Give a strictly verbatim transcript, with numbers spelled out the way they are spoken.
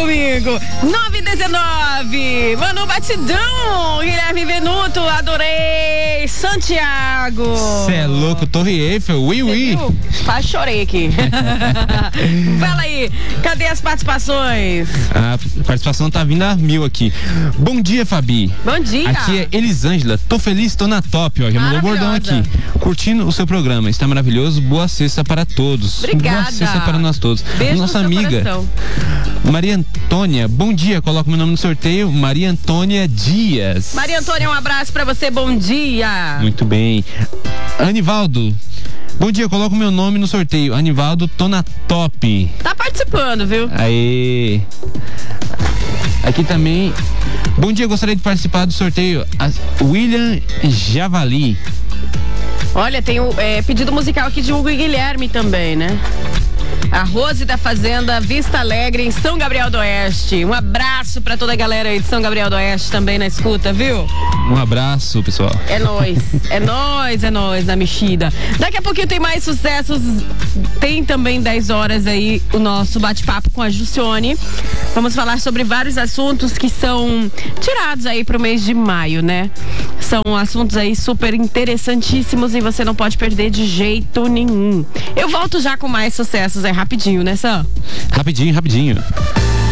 comigo. nove e dezenove. Mano Batidão. Guilherme Venuto. Adorei. Santiago. Cê é louco. Torre Eiffel. Ui, ui. Quase chorei aqui. Fala aí. Cadê as participações? A participação tá vindo a mil aqui. Bom dia, Fabi. Bom dia. Aqui é Elisângela. Tô feliz, tô na top, ó. Já mandou o bordão aqui. Curtindo o seu programa. Está maravilhoso. Boa sexta para todos. Obrigada. Boa sexta para nós todos. Beijo Nossa no seu amiga coração. Maria Antônia. Bom dia. Coloca meu nome no sorteio. Maria Antônia Dias. Maria Antônia, um abraço pra você. Bom dia. Muito bem. Anivaldo. Bom dia, coloco meu nome no sorteio. Anivaldo, tô na top. Tá participando, viu? Aê. Aqui também. Bom dia, gostaria de participar do sorteio. William Javali. Olha, tem o é, pedido musical aqui de Hugo e Guilherme também, né? A Rose da Fazenda Vista Alegre, em São Gabriel do Oeste. Um abraço pra toda a galera aí de São Gabriel do Oeste também na escuta, viu? Um abraço, pessoal. É nóis, é nóis, é nóis na mexida. Daqui a pouquinho tem mais sucessos. Tem também dez horas aí o nosso bate-papo com a Jussione. Vamos falar sobre vários assuntos que são tirados aí pro mês de maio, né? São assuntos aí super interessantíssimos e você não pode perder de jeito nenhum. Eu volto já com mais sucessos, é rapidinho, né, Sam? Rapidinho, rapidinho.